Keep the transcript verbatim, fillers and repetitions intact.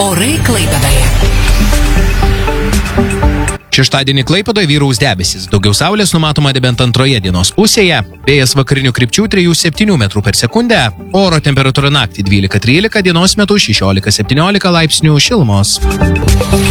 Orai Klaipėdoje. Šeštadienį Klaipėdoje vyraus debesis. Daugiau saulės numatoma nebent antroje dienos pusėje. Vėjas vakarinių krypčių trijų septynių metrų per sekundę. Oro temperatūra naktį dvylika trylika, dienos metu šešiolika septyniolika laipsnių šilumos.